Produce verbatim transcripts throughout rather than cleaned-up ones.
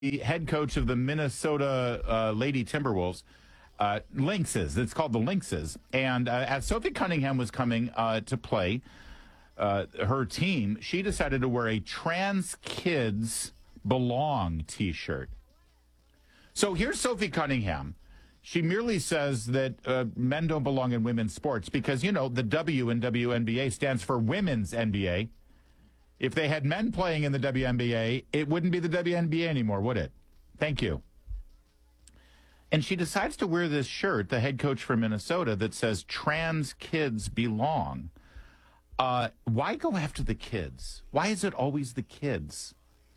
the head coach of the Minnesota uh, Lady Timberwolves, uh, Lynxes. It's called the Lynxes. And uh, as Sophie Cunningham was coming uh, to play uh, her team, she decided to wear a Trans Kids Belong t-shirt. So here's Sophie Cunningham. She merely says that uh, men don't belong in women's sports because, you know, the W in W N B A stands for Women's N B A. If they had men playing in the W N B A, it wouldn't be the W N B A anymore, would it? Thank you. And she decides to wear this shirt, the head coach for Minnesota, that says Trans Kids Belong. Uh, why go after the kids? Why is it always the kids?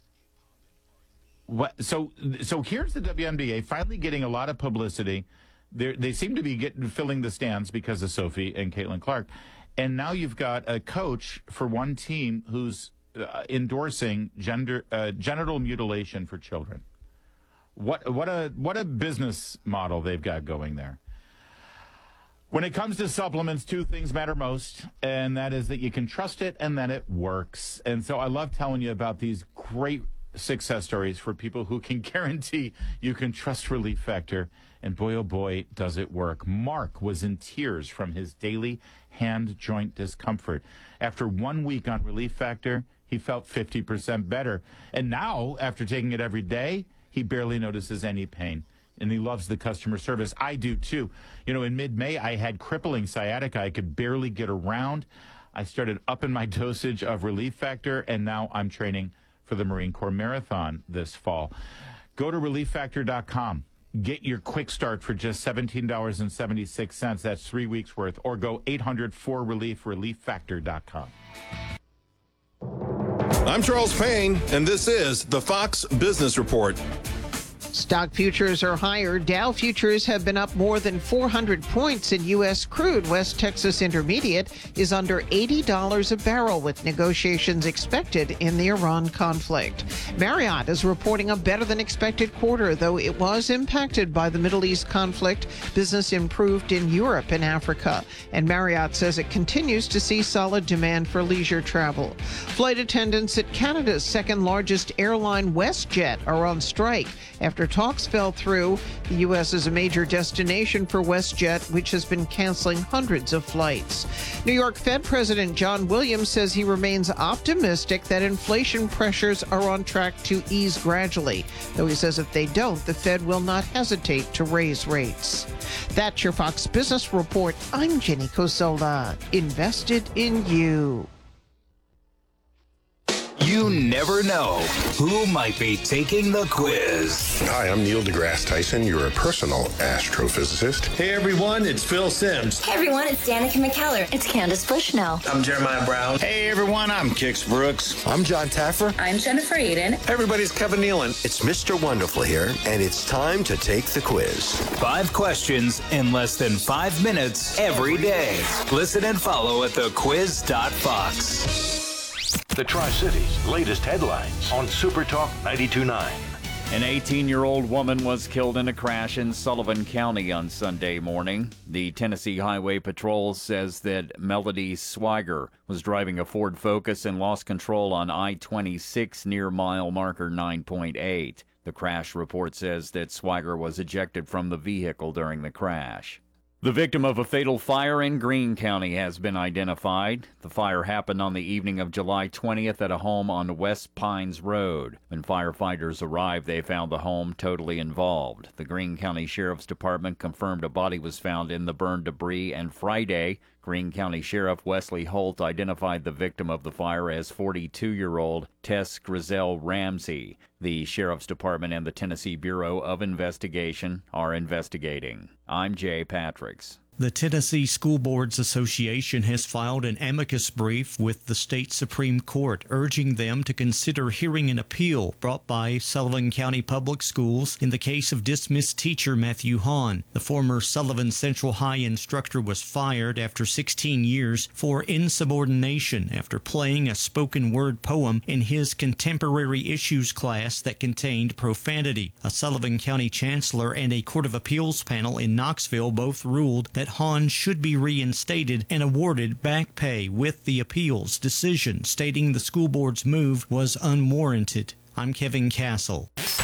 What, so so here's the W N B A finally getting a lot of publicity. They're, they seem to be getting filling the stands because of Sophie and Caitlin Clark. And now you've got a coach for one team who's uh, endorsing gender uh, genital mutilation for children. What what a what a business model they've got going there. When it comes to supplements, two things matter most, and that is that you can trust it and that it works. And so I love telling you about these great success stories for people who can guarantee you can trust Relief Factor. And boy, oh boy, does it work. Mark was in tears from his daily hand joint discomfort. After one week on Relief Factor, he felt fifty percent better. And now, after taking it every day, he barely notices any pain. And he loves the customer service. I do, too. You know, in mid-May, I had crippling sciatica. I could barely get around. I started upping my dosage of Relief Factor, and now I'm training for the Marine Corps Marathon this fall. Go to relief factor dot com. Get your quick start for just seventeen dollars and seventy-six cents. That's three weeks worth. Or go eight hundred four relief, relief factor dot com. I'm Charles Payne, and this is the Fox Business Report. Stock futures are higher. Dow futures have been up more than four hundred points in U S crude. West Texas Intermediate is under eighty dollars a barrel with negotiations expected in the Iran conflict. Marriott is reporting a better than expected quarter, though it was impacted by the Middle East conflict. Business improved in Europe and Africa, and Marriott says it continues to see solid demand for leisure travel. Flight attendants at Canada's second largest airline, WestJet, are on strike after talks fell through. The U S is a major destination for WestJet, which has been canceling hundreds of flights. New York Fed President John Williams says he remains optimistic that inflation pressures are on track to ease gradually, though he says if they don't, the Fed will not hesitate to raise rates. That's your Fox Business Report. I'm Jenny Cosola. Invested in you. You never know who might be taking the quiz. Hi, I'm Neil deGrasse Tyson. You're a personal astrophysicist. Hey, everyone, it's Phil Simms. Hey, everyone, it's Danica McKellar. It's Candace Bushnell. I'm Jeremiah Brown. Hey, everyone, I'm Kix Brooks. I'm John Taffer. I'm Jennifer Aiden. Everybody's Kevin Nealon. It's Mister Wonderful here, and it's time to take the quiz. Five questions in less than five minutes every day. Listen and follow at the quiz dot fox. The Tri-Cities' latest headlines on Super Talk ninety-two point nine. An eighteen-year-old woman was killed in a crash in Sullivan County on Sunday morning. The Tennessee Highway Patrol says that Melody Swiger was driving a Ford Focus and lost control on I twenty-six near mile marker nine point eight. The crash report says that Swiger was ejected from the vehicle during the crash. The victim of a fatal fire in Greene County has been identified. The fire happened on the evening of July twentieth at a home on West Pines Road. When firefighters arrived, they found the home totally involved. The Greene County Sheriff's Department confirmed a body was found in the burned debris, and Friday, Greene County Sheriff Wesley Holt identified the victim of the fire as forty-two-year-old Tess Grizel Ramsey. The Sheriff's Department and the Tennessee Bureau of Investigation are investigating. I'm Jay Patricks. The Tennessee School Boards Association has filed an amicus brief with the state Supreme Court, urging them to consider hearing an appeal brought by Sullivan County Public Schools in the case of dismissed teacher Matthew Hahn. The former Sullivan Central High instructor was fired after sixteen years for insubordination after playing a spoken word poem in his contemporary issues class that contained profanity. A Sullivan County chancellor and a Court of Appeals panel in Knoxville both ruled that Hahn should be reinstated and awarded back pay, with the appeals decision stating the school board's move was unwarranted. I'm Kevin Castle.